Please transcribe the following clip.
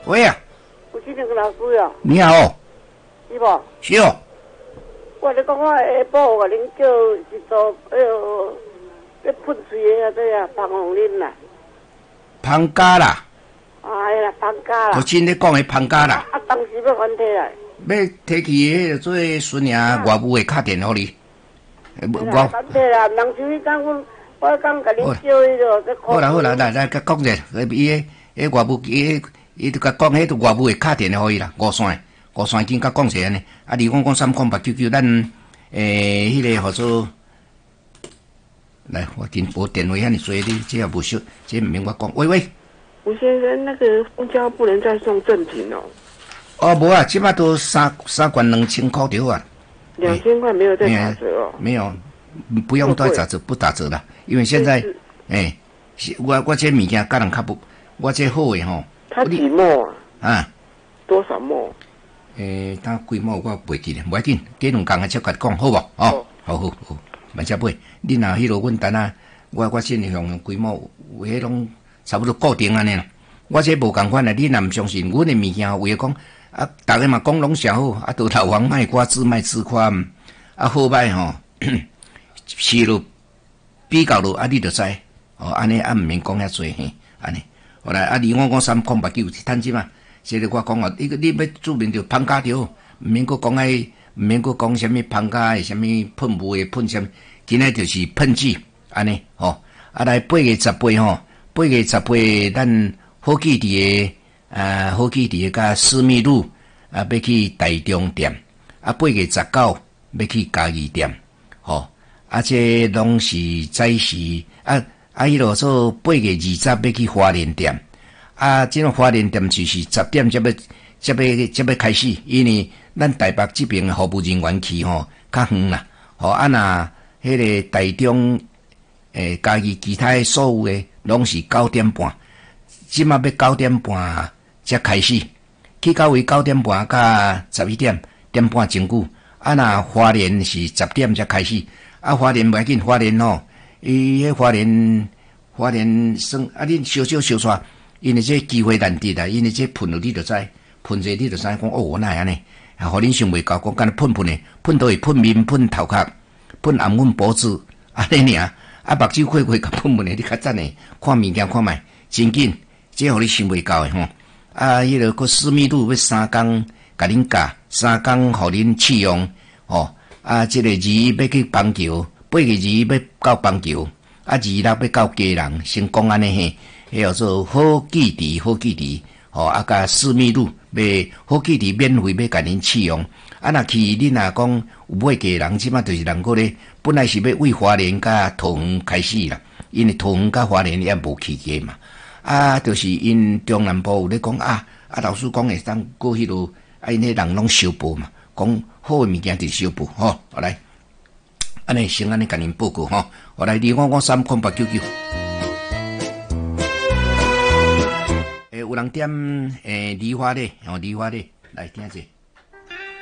喂啊， 有这个老师哦。 你好， 是无？ 是哦。 我咧讲我下晡我恁叫一组咧喷水的这呀，芳红林啦。 芳家啦。 哎啦，芳家啦。 我今日讲的芳家啦。 当时要还摕来。 要提起迄个做孙爷外母的卡电互你。 我还摕啦，人像迄讲我讲甲恁叫迄个。 好啦，来甲讲者，伊迄外母伊就甲讲迄个外母的卡电互伊啦，5线经甲讲者安尼。啊，你讲30899，咱迄个号做。来，我电话遐尼多，你这也无熟，这毋免我讲。喂， 吴先生，那个公交不能再送赠品哦。 哦，无啊，即摆都三罐2000块就好啊。 2000块没有再打折哦。 没有，不用再打折，不打折了，因为现在，我这物件甲人较不，我这好诶吼。 它几墨啊？ 啊？ 多少墨？ 当几墨我袂记咧，袂紧，几两工才甲你讲好无？哦，好，慢只买。你若迄落阮等下，我先用几墨，有迄种差不多固定安尼啦。我这无共款啦，你若毋相信，阮诶物件为讲啊，逐个嘛讲拢上好，啊，都老王卖瓜子卖吃夸，啊好歹吼，试落比较落，啊你就知，哦安尼啊毋免讲遐济嘿，安尼。后来啊，你我讲30899趁钱嘛。即个我讲哦，你要注明着芳家着，毋免阁讲迄，毋免阁讲啥物芳家诶，啥物喷雾诶，喷啥物，今仔就是喷剂，安尼吼。啊来8月18吼，8月18咱好记伫诶，好记伫诶甲思密路啊，要去台中店，啊8月19要去嘉义店，吼，啊这拢是早时迄落做8月20要去花莲店。啊，这种花莲店就是10点才要开始，因为咱台北这边服务人员去吼较远啦，吼啊那迄个台中嘉义其他所有的拢是9点半，即马要9点半才开始，去到位9点半到11点半真久，啊那花莲是10点才开始，啊花莲袂紧，花莲吼，伊迄花莲算啊恁小煞。因为这机会难得啦，因为这喷了你就知，喷者你就知讲哦，我哪安尼，啊，互恁想袂到，讲干喷的，喷都会喷面、喷头壳、喷暗阮脖子，安尼尔，啊，目睭开甲喷的，你较赞诶，看物件看卖，真紧，这互你想袂到诶吼。啊，迄个个思密路要3工甲恁教，3工互恁试用，吼，啊，这个2要去邦桥，8月2要到邦桥，啊，26要到基隆，先讲安尼嘿。迄叫做好记忆，吼啊！甲思密路要好记忆免费要甲恁试用，啊！若去恁若讲有买家人，即马就是人个咧，本来是要为花莲甲桃园开始啦，因为桃园甲花莲也无去过嘛，啊，就是因中南部有咧讲啊，老师讲会当过迄落，啊，因迄人拢收报嘛，讲好诶物件就收报，吼，好来，安尼先安尼甲恁报告吼，好来，25530899。有人点梨花的，梨花的来听者。